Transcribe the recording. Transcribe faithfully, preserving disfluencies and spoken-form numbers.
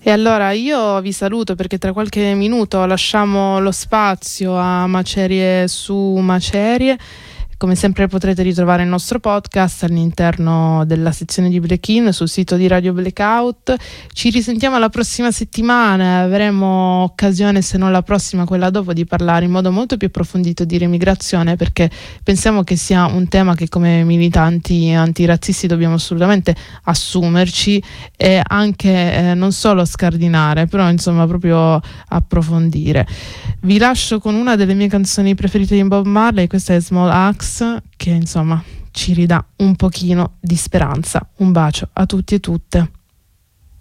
E allora io vi saluto perché tra qualche minuto lasciamo lo spazio a Macerie su Macerie. Come sempre potrete ritrovare il nostro podcast all'interno della sezione di Break-In sul sito di Radio Blackout. Ci risentiamo la prossima settimana, avremo occasione, se non la prossima, quella dopo, di parlare in modo molto più approfondito di remigrazione, perché pensiamo che sia un tema che come militanti antirazzisti dobbiamo assolutamente assumerci e anche eh, non solo scardinare, però insomma proprio approfondire. Vi lascio con una delle mie canzoni preferite di Bob Marley, questa è Small Axe, che insomma ci ridà un pochino di speranza. Un bacio a tutti e tutte.